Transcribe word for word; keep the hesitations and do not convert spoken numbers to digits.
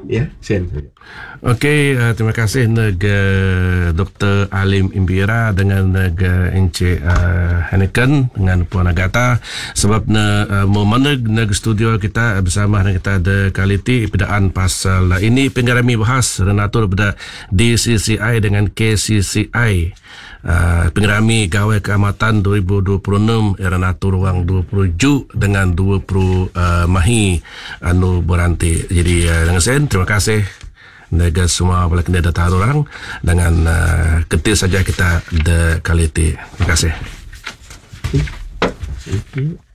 Ya, sen. Okey, uh, terima kasih neg uh, Doktor Alim Imbira dengan neg uh, Encik uh, Hanneken dengan Puan Agatha sebab ne uh, memaneg neg studio kita bersama dengan kita ada kaliti pedaan pasal uh, ini penggarami bahas renatur pada D C C I dengan K C C I. Uh, penggerami Gawai Keamatan dua ribu dua puluh enam renatur ruang dua puluh Ju dengan dua puluh uh, Mahi anu beranti. Jadi uh, dengan saya terima kasih nega semua boleh kena datang orang dengan uh, ketil saja kita de kaliti. Terima kasih. Thank you.